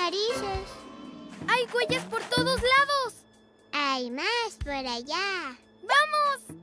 narices. ¡Hay huellas por todos lados! Hay más por allá. ¡Vamos!